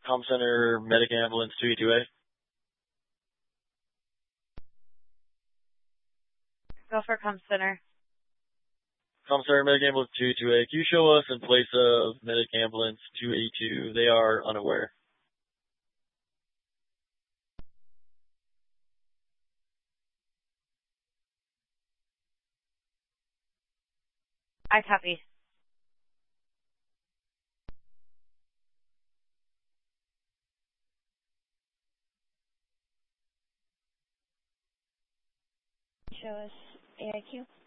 Com Center, Medic Ambulance 282A. Go for Com Center. Com Center, Medic Ambulance 282A. Can you show us in place of Medic Ambulance 282? They are unaware. I copy. Show us AIQ.